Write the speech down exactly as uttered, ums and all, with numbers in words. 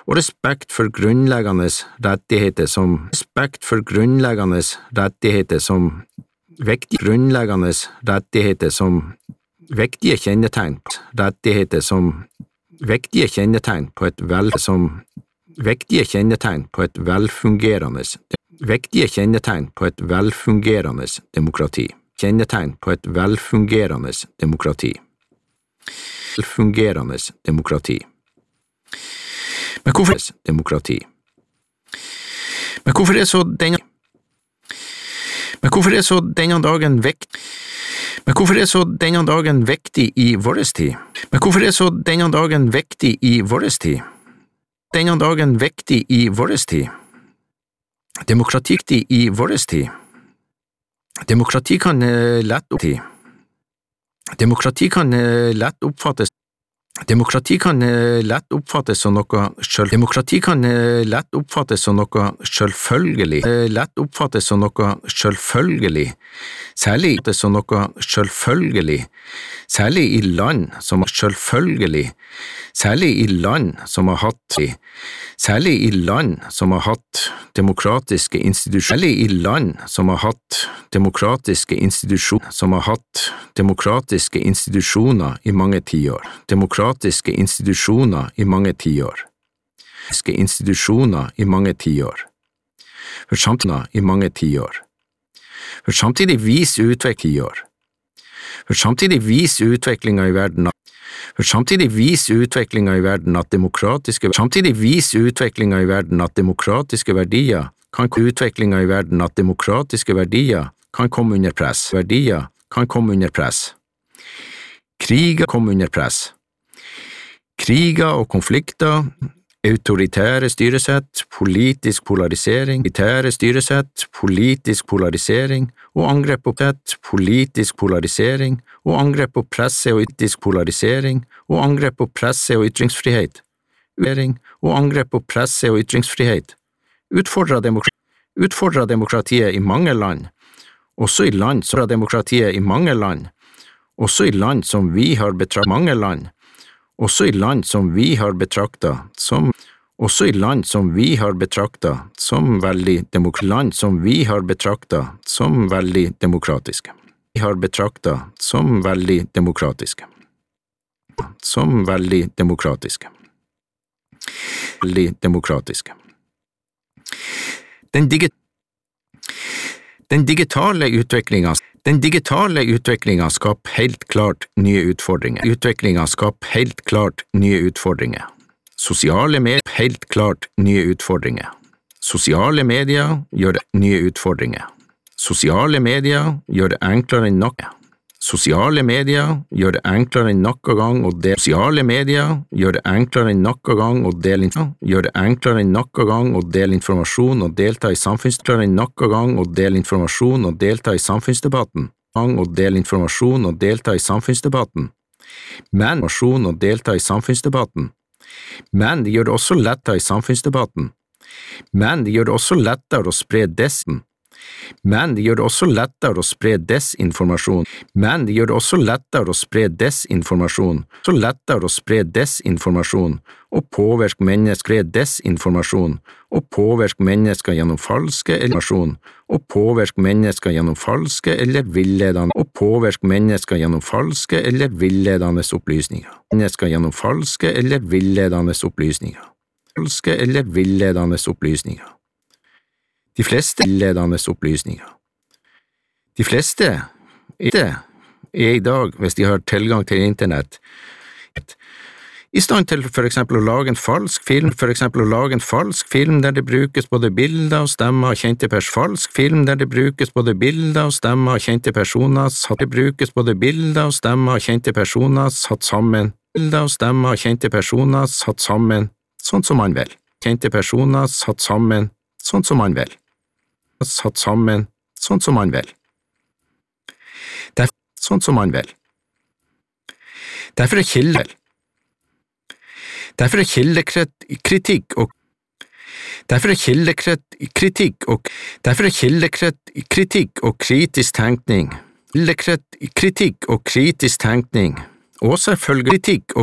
og respekt for grunnleggende rettigheter som respekt for grunnleggende rettigheter som viktige grunnleggende rettigheter som viktige kjennetegn rettigheter som viktige kjennetegn på et vel som viktige kjennetegn på et velfungerende viktige kjennetegn på et velfungerende demokrati kjennetegn på et velfungerende demokrati velfungerende demokrati Men hvorfor er demokrati? Men hvorfor er så denne Men hvorfor er så denne dagen viktig? Men hvorfor er så denne dagen viktig i vår tid? Men hvorfor er så denne dagen viktig i vår tid? Denne dagen viktig i vår tid? Demokrati i vår tid? Demokrati kan lett oppfattes Demokrati kan lett oppfattes Demokrati kan lett oppfattes som noe selv Demokrati kan lett oppfattes som noe selvfølgelig lett oppfattes som noe selvfølgelig særlig som noe selvfølgelig særlig i land som selvfølgelig særlig i land som har hatt særlig i land som har hatt demokratiske institusjoner særlig i land som har hatt demokratiske institusjoner som har hatt demokratiske institusjoner i mange tiår demokratiske institusjoner i mange tiår demokratiske institusjoner i mange tiår for samtidig i mange tiår for samtidig viser utvikling tiår for samtidig viser utviklinga i verden for samtidig viser utviklinga i verden at demokratiske samtidig viser utviklinga i verden at demokratiske verdier kan utviklinga i verden at demokratiske verdier kan komme under press verdier kan komme under press kriger kommer under press kriger og konflikter autoritære styresett, politisk polarisering, autoritære styresett, politisk polarisering og angrep på press, politisk polarisering og angrep på presse og politisk polarisering og angrep på presse og ytringsfrihet, og angrep på presse og ytringsfrihet, utfordrer demokrati, utfordrer demokratiet i mange land, også i land som har demokratiet i mange land, også i land som vi har betraktet mange land, også i land som vi har betraktet som også i land som vi har betraktet som veldig demokratiske land som vi har betraktet som veldig demokratiske vi har betraktet som veldig demokratiske som veldig demokratiske veldig demokratiske Den digi Den digitale utviklingen Den digitale utviklingen skaper helt klart nye utfordringer. Utviklingen skaper helt klart nye utfordringer. Sosiale medier helt klart nye utfordringer. Sosiale medier gjør det nye utfordringer. Sosiale medier gjør det enklere enn noe. Sosiale medier gjør det enklere enn noen gang å dele Sosiale medier gjør det enklere enn noen gang å dele gjør det enklere enn noen gang å dele informasjon og delta i samfunnsdebatten enn noen gang å dele informasjon og delta i samfunnsdebatten og dele informasjon og delta i samfunnsdebatten men informasjon og delta i samfunnsdebatten men det gjør det også lettere i samfunnsdebatten men det gjør det også lettere å spre dessen Men det gjør det også lettere å spre desinformasjon. Men det gjør det også lettere å spre desinformasjon. Så lettere å spre desinformasjon og påvirke mennesker desinformasjon og påvirke mennesker gjennom falske informasjon og påvirke mennesker gjennom falske eller villedende og påvirke mennesker gjennom falske eller villedende opplysninger. Mennesker gjennom falske eller villedende opplysninger. Falske eller villedende opplysninger. De fleste villedende opplysninger. De fleste er i dag, hvis de har tilgang til internett, i stand til for eksempel å lage en falsk film, for eksempel å lage en falsk film der det brukes både bilder og stemmer av kjente personer, falsk film der det brukes både bilder og stemmer av kjente personer, satt det brukes både bilder og stemmer av kjente personer, satt sammen, bilder og stemmer av kjente personer, satt sammen, sånn som man vil. Kjente personer satt sammen, sånn som man vil. Satt sammen, sånn som man vil. Derfor, sånn som man vil. Derfor er kilde, derfor er kildekritikk og Derfor er kildekritikk og Derfor er kildekritikk og kritisk tenkning, kildekritikk og kritisk tenkning, og selvfølgelig kritikk og